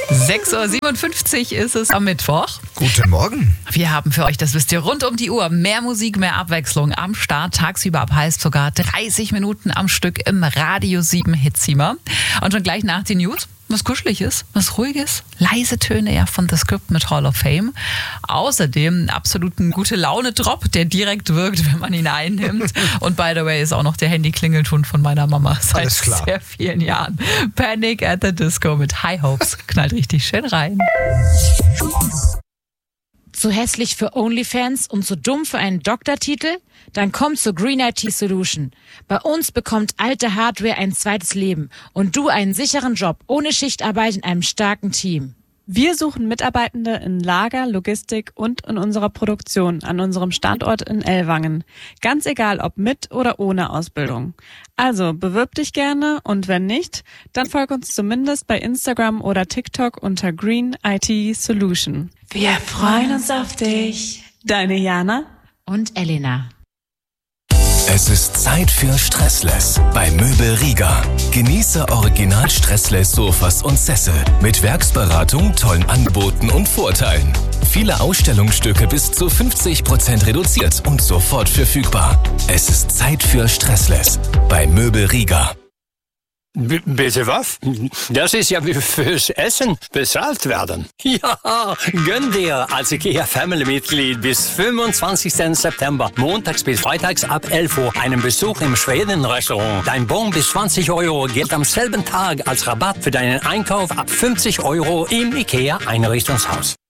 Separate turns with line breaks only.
6.57 Uhr ist es am Mittwoch.
Guten Morgen.
Wir haben für euch, das wisst ihr, rund um die Uhr mehr Musik, mehr Abwechslung am Start. Tagsüber ab heißt sogar 30 Minuten am Stück im Radio 7 Hitzimmer. Und schon gleich nach den News, was Kuscheliges, was Ruhiges, leise Töne ja von The Script mit Hall of Fame. Außerdem absoluten Gute-Laune-Drop, der direkt wirkt, wenn man ihn einnimmt. Und by the way ist auch noch der Handy-Klingelton von meiner Mama seit sehr vielen Jahren. Panic at the Disco mit High Hopes knallt richtig schön rein.
Zu hässlich für OnlyFans und zu dumm für einen Doktortitel? Dann komm zur Green IT Solution. Bei uns bekommt alte Hardware ein zweites Leben und du einen sicheren Job ohne Schichtarbeit in einem starken Team.
Wir suchen Mitarbeitende in Lager, Logistik und in unserer Produktion an unserem Standort in Ellwangen. Ganz egal, ob mit oder ohne Ausbildung. Also bewirb dich gerne und wenn nicht, dann folg uns zumindest bei Instagram oder TikTok unter Green IT Solution. Wir freuen uns auf dich. Deine Jana
und Elena.
Es ist Zeit für Stressless bei Möbel Rieger. Genieße original Stressless Sofas und Sessel mit Werksberatung, tollen Angeboten und Vorteilen. Viele Ausstellungsstücke bis zu 50% reduziert und sofort verfügbar. Es ist Zeit für Stressless bei Möbel Rieger.
Bitte was? Das ist ja fürs Essen bezahlt werden. Ja, gönn dir als IKEA-Family-Mitglied bis 25. September, montags bis freitags ab 11 Uhr, einen Besuch im Schweden-Restaurant. Dein Bon bis 20 Euro gilt am selben Tag als Rabatt für deinen Einkauf ab 50 Euro im IKEA-Einrichtungshaus.